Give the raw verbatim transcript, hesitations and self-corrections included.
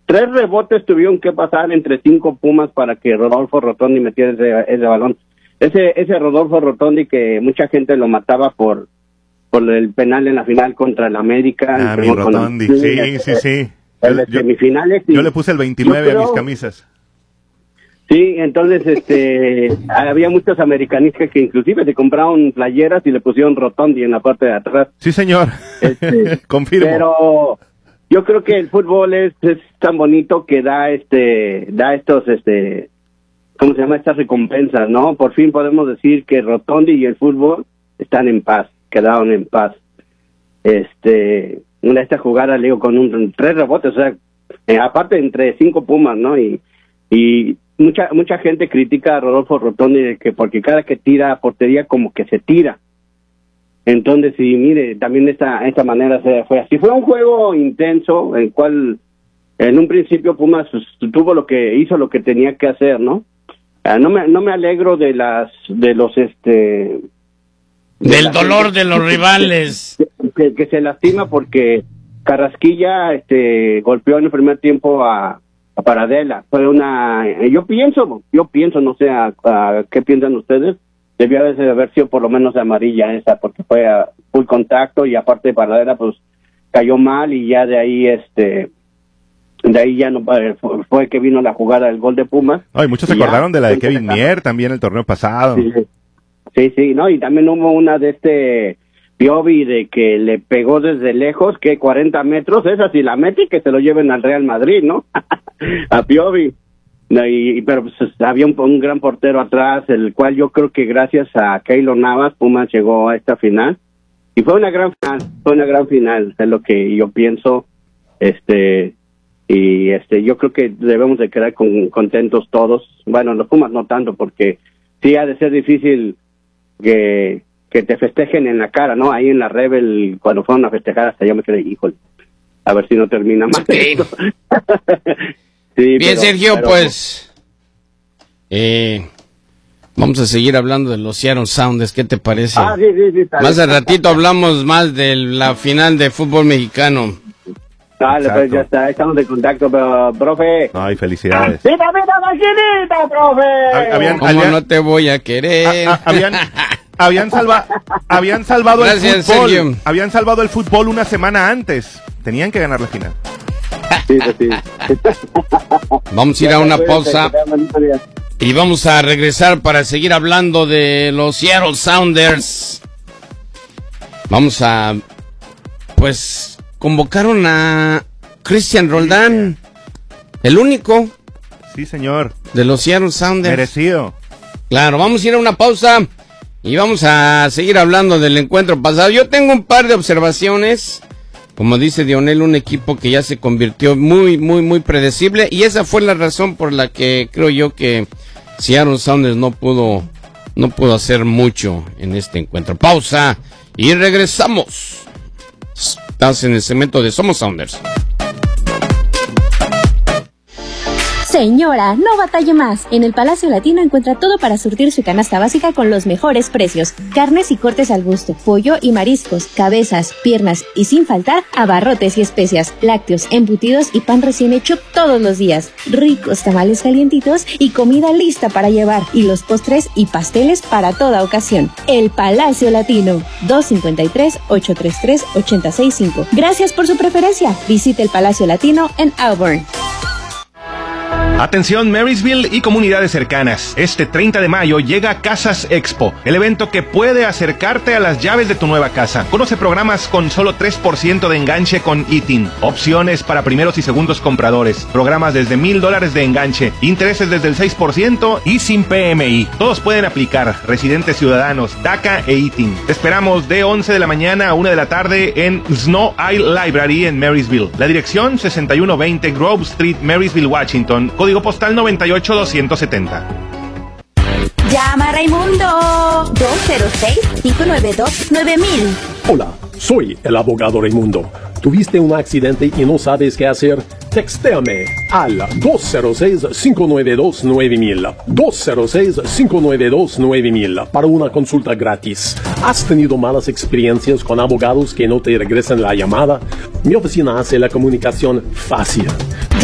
tres rebotes tuvieron que pasar entre cinco Pumas para que Rodolfo Rotondi metiera ese, ese balón. Ese ese Rodolfo Rotondi que mucha gente lo mataba por por el penal en la final contra el América. Ah, mi Rotondi, sí, sí, sí, sí. En las semifinales. Yo, yo le puse el veintinueve creo, a mis camisas. Sí, entonces este había muchos americanistas que inclusive se compraron playeras y le pusieron Rotondi en la parte de atrás. Sí, señor. Este, confirmo. Pero yo creo que el fútbol es, es tan bonito que da este da estos este ¿cómo se llama? Estas recompensas, ¿no? Por fin podemos decir que Rotondi y el fútbol están en paz, quedaron en paz. Este, una esta jugada, le digo, con un tres rebotes, o sea, eh, aparte entre cinco Pumas, ¿no? Y y mucha mucha gente critica a Rodolfo Rotondi de que porque cada que tira a portería como que se tira. Entonces, sí, mire, también esta esta manera se fue así. Fue un juego intenso, el cual en un principio Pumas tuvo lo que hizo lo que tenía que hacer, ¿no? Uh, no me no me alegro de las de los este de del dolor gente, de los rivales que, que, que se lastima porque Carrasquilla este golpeó en el primer tiempo a, a Paradela. Fue una yo pienso yo pienso no sé a, a qué piensan ustedes, debió haber, haber sido por lo menos amarilla esa porque fue a full contacto y aparte de Paradela pues cayó mal y ya de ahí este de ahí ya no fue que vino la jugada del gol de Pumas. Ay, muchos se acordaron de la de Kevin Mier también el torneo pasado. Sí, sí, sí, no, y también hubo una de este Piovi de que le pegó desde lejos, que cuarenta metros, esa si la mete y que se lo lleven al Real Madrid, ¿no? A Piovi. No, y, pero pues, había un, un gran portero atrás, el cual yo creo que gracias a Keylor Navas, Pumas llegó a esta final. Y fue una gran final, fue una gran final, es lo que yo pienso, este... y este yo creo que debemos de quedar con, contentos todos. Bueno, los Pumas no tanto, porque sí ha de ser difícil que, que te festejen en la cara, ¿no? Ahí en la Rebel, cuando fueron a festejar, hasta yo me quedé, híjole, a ver si no termina mal. Sí. Sí, bien, pero, Sergio, pero, pues eh, vamos a seguir hablando de los Seattle Sounders, ¿qué te parece? Ah, sí, sí, sí, más al ratito hablamos más de la final de fútbol mexicano. Dale, pues ya está, estamos en contacto, pero, profe. Ay, felicidades. ¡Mira, mira, maquinita, profe! Habían, ¿Cómo habían, no te voy a querer? A, a, habían, habían, salva, habían salvado Gracias, el fútbol. Sergio. Habían salvado el fútbol una semana antes. Tenían que ganar la final. Sí, sí. Vamos a ir a una pausa y vamos a regresar para seguir hablando de los Seattle Sounders. Vamos a, pues... Convocaron a Cristian Roldán, el único. Sí, señor. De los Seattle Sounders. Merecido. Claro, vamos a ir a una pausa y vamos a seguir hablando del encuentro pasado. Yo tengo un par de observaciones. Como dice Dionel, un equipo que ya se convirtió muy, muy, muy predecible. Y esa fue la razón por la que creo yo que Seattle Sounders no pudo, no pudo hacer mucho en este encuentro. Pausa y regresamos. Estás en el segmento de Somos Sounders. Señora, no batalle más. En el Palacio Latino encuentra todo para surtir su canasta básica con los mejores precios. Carnes y cortes al gusto, pollo y mariscos, cabezas, piernas y sin faltar abarrotes y especias, lácteos, embutidos y pan recién hecho todos los días. Ricos tamales calientitos y comida lista para llevar. Y los postres y pasteles para toda ocasión. El Palacio Latino, dos cinco tres, ocho tres tres, ocho seis cinco. Gracias por su preferencia. Visite el Palacio Latino en Auburn. Atención Marysville y comunidades cercanas. Este treinta de mayo llega Casas Expo, el evento que puede acercarte a las llaves de tu nueva casa. Conoce programas con solo tres por ciento de enganche con I T I N, opciones para primeros y segundos compradores, programas desde mil dólares de enganche, intereses desde el seis por ciento y sin P M I. Todos pueden aplicar, residentes ciudadanos, DACA e I T I N. Te esperamos de once de la mañana a una de la tarde en Snow Isle Library en Marysville. La dirección sesenta y uno veinte Grove Street, Marysville, Washington. Código postal noventa y ocho doscientos setenta. Llama a Raimundo dos cero seis, cinco nueve dos, nueve mil. Hola, soy el abogado Raimundo. ¿Tuviste un accidente y no sabes qué hacer? Textéame al dos cero seis, cinco nueve dos, nueve mil. dos cero seis, cinco nueve dos, nueve mil para una consulta gratis. ¿Has tenido malas experiencias con abogados que no te regresan la llamada? Mi oficina hace la comunicación fácil.